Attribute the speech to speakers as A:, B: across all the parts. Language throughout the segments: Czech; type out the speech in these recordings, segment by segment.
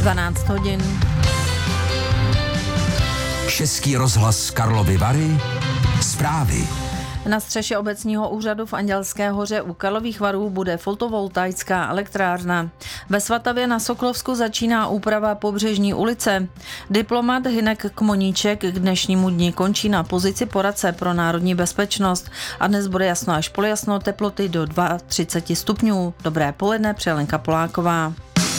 A: 12 hodin.
B: Český rozhlas Karlovy Vary. Zprávy.
A: Na střeše obecního úřadu v Andělské hoře u Karlových Varů bude fotovoltaická elektrárna. Ve Svatavě na Sokolovsku začíná úprava Pobřežní ulice. Diplomat Hynek Kmoníček k dnešnímu dni končí na pozici poradce pro národní bezpečnost a dnes bude jasno až poljasno, teploty do 32 stupňů. Dobré poledne, přeje Lenka Poláková.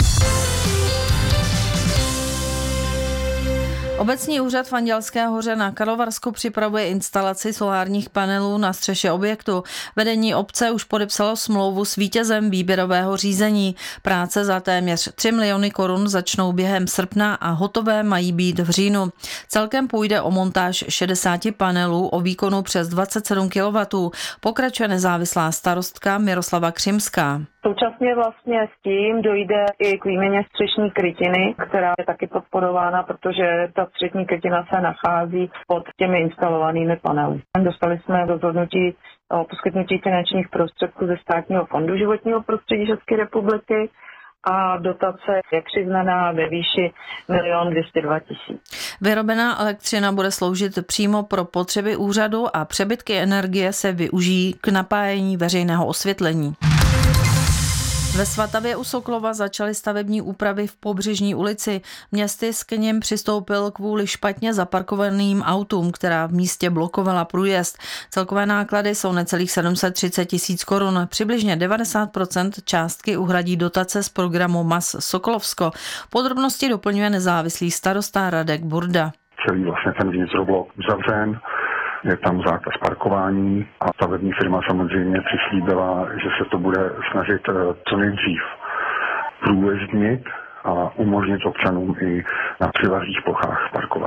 A: Obecní úřad v Andělské hoře na Karlovarsku připravuje instalaci solárních panelů na střeše objektu. Vedení obce už podepsalo smlouvu s vítězem výběrového řízení. Práce za téměř 3 miliony korun začnou během srpna a hotové mají být v říjnu. Celkem půjde o montáž 60 panelů o výkonu přes 27 kW. Pokračuje nezávislá starostka Miroslava Křimská.
C: Současně vlastně s tím dojde i k výměně střešní krytiny, která je taky podporována, protože ta střešní krytina se nachází pod těmi instalovanými panely. Dostali jsme rozhodnutí o poskytnutí finančních prostředků ze Státního fondu životního prostředí České republiky a dotace je přiznaná ve výši 1 202 000.
A: Vyrobená elektřina bude sloužit přímo pro potřeby úřadu a přebytky energie se využijí k napájení veřejného osvětlení. Ve Svatavě u Sokolova začaly stavební úpravy v Pobřežní ulici. Městysk k něm přistoupil kvůli špatně zaparkovaným autům, která v místě blokovala průjezd. Celkové náklady jsou necelých 730 000 korun. Přibližně 90% částky uhradí dotace z programu MAS Sokolovsko. Podrobnosti doplňuje nezávislý starosta Radek Burda.
D: Celý vlastně ten vnitřoblok uzavřen. Je tam zákaz parkování a stavební firma samozřejmě přislíbila, že se to bude snažit co nejdřív průjezdnit a umožnit občanům i na přilehlých plochách parkovat.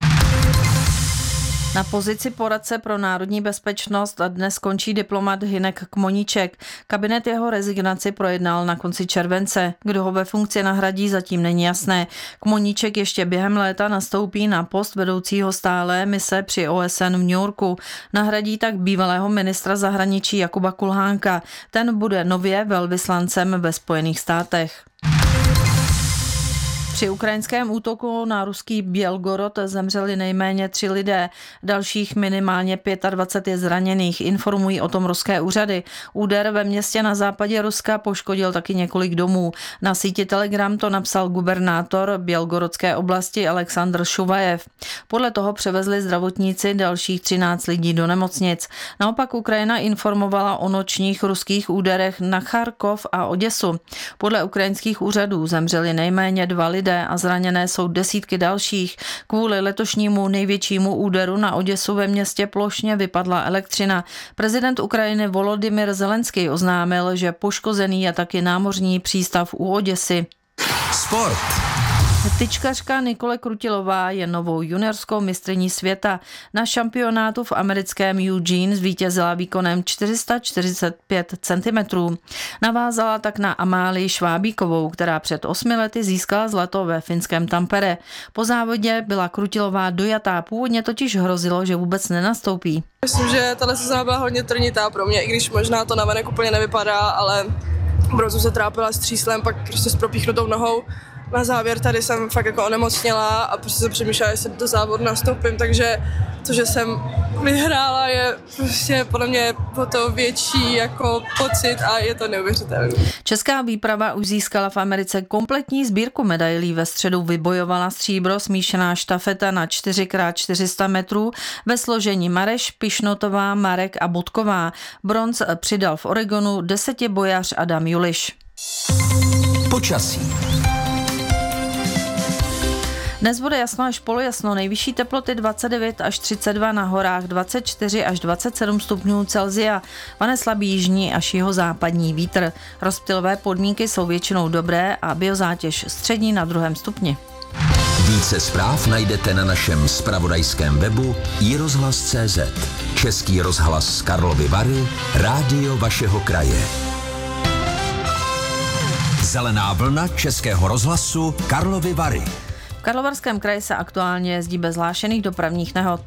A: Na pozici poradce pro národní bezpečnost dnes končí diplomat Hynek Kmoníček. Kabinet jeho rezignaci projednal na konci července. Kdo ho ve funkci nahradí, zatím není jasné. Kmoníček ještě během léta nastoupí na post vedoucího stálé mise při OSN v New Yorku. Nahradí tak bývalého ministra zahraničí Jakuba Kulhánka. Ten bude nově velvyslancem ve Spojených státech. Při ukrajinském útoku na ruský Bělgorod zemřeli nejméně 3 lidé, dalších minimálně 25 je zraněných, informují o tom ruské úřady. Úder ve městě na západě Ruska poškodil taky několik domů. Na síti Telegram to napsal gubernátor Bělgorodské oblasti Aleksandr Šuvajev. Podle toho převezli zdravotníci dalších 13 lidí do nemocnic. Naopak Ukrajina informovala o nočních ruských úderech na Charkov a Oděsu. Podle ukrajinských úřadů zemřeli nejméně 2 lidé a zraněné jsou desítky dalších. Kvůli letošnímu největšímu úderu na Oděsu ve městě plošně vypadla elektřina. Prezident Ukrajiny Volodymyr Zelenský oznámil, že poškozený je taky námořní přístav u Oděsy.
B: Sport.
A: Tyčkařka Nikole Krutilová je novou juniorskou mistryní světa. Na šampionátu v americkém Eugene zvítězila výkonem 445 cm. Navázala tak na Amálii Švábíkovou, která před 8 lety získala zlato ve finském Tampere. Po závodě byla Krutilová dojatá, původně totiž hrozilo, že vůbec nenastoupí.
E: Myslím, že tahle sezóna byla hodně trnitá pro mě, i když možná to navenek úplně nevypadá, ale opravdu jsem se trápila s tříslem, pak prostě s propíchnutou nohou. Na závěr tady jsem fakt jako onemocněla a prostě jsem přemýšlela, jestli do závodu nastoupím, takže to, že jsem vyhrála, je prostě podle mě o to větší jako pocit a je to neuvěřitelné.
A: Česká výprava už získala v Americe kompletní sbírku medailí. Ve středu vybojovala stříbro smíšená štafeta na 4x400 metrů ve složení Mareš, Pišnotová, Marek a Bodková. Bronz přidal v Oregonu 10bojař Adam Juliš.
B: Počasí.
A: Dnes bude jasno až polojasno, nejvyšší teploty 29 až 32, na horách 24 až 27 stupňů Celsia, vane slabý jižní až jihozápadní vítr. Rozptylové podmínky jsou většinou dobré a biozátěž střední na 2. stupni.
B: Více zpráv najdete na našem zpravodajském webu iRozhlas.cz. Český rozhlas Karlovy Vary, rádio vašeho kraje. Zelená vlna Českého rozhlasu Karlovy Vary.
A: V Karlovarském kraji se aktuálně jezdí bez hlášených dopravních nehod.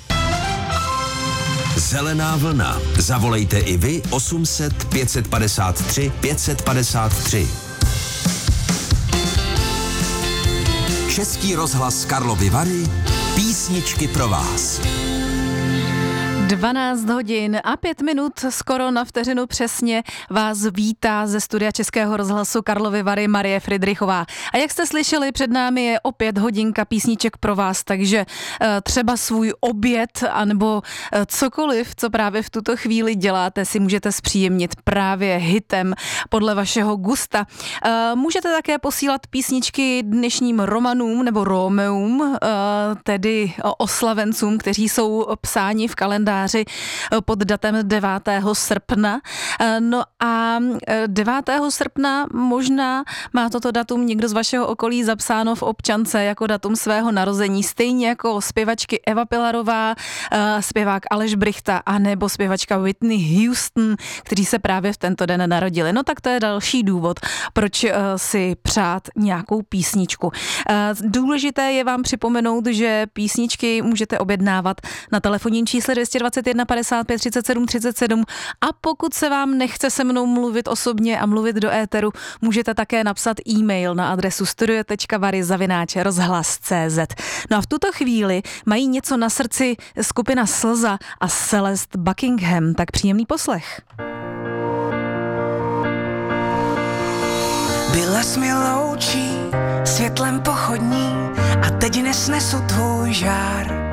B: Zelená vlna. Zavolejte i vy 800 553 553. Český rozhlas Karlovy Vary, písničky pro vás.
A: 12 hodin a 5 minut, skoro na vteřinu přesně, vás vítá ze studia Českého rozhlasu Karlovy Vary Marie Fridrichová. A jak jste slyšeli, před námi je opět hodinka písniček pro vás, takže třeba svůj oběd anebo cokoliv, co právě v tuto chvíli děláte, si můžete zpříjemnit právě hitem podle vašeho gusta. Můžete také posílat písničky dnešním Romanům nebo Romeum, tedy oslavencům, kteří jsou psáni v kalendáři pod datem 9. srpna. No a 9. srpna možná má toto datum někdo z vašeho okolí zapsáno v občance jako datum svého narození, stejně jako zpěvačky Eva Pilarová, zpěvák Aleš Brychta a nebo zpěvačka Whitney Houston, kteří se právě v tento den narodili. No tak to je další důvod, proč si přát nějakou písničku. Důležité je vám připomenout, že písničky můžete objednávat na telefonním čísle 221 55 37 37 a pokud se vám nechce se mnou mluvit osobně a mluvit do éteru, můžete také napsat e-mail na adresu studio.vary@rozhlas.cz. No a v tuto chvíli mají něco na srdci skupina Slza a Celeste Buckingham, tak příjemný poslech.
F: Byla jsi mi loučí světlem pochodní a teď nesnesu tvůj žár.